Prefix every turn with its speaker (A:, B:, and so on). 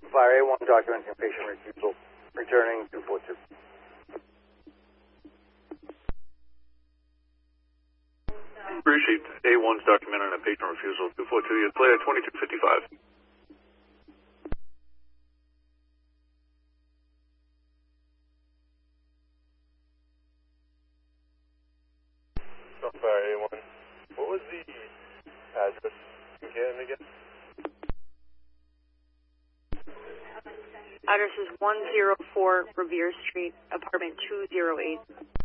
A: Fire A1 documenting patient refusal, returning 242.
B: Appreciate A1's document on a patient refusal. 242, you play at 2255.
C: Fire A1. What was the address again?
D: Address is 104 Revere Street, apartment 208.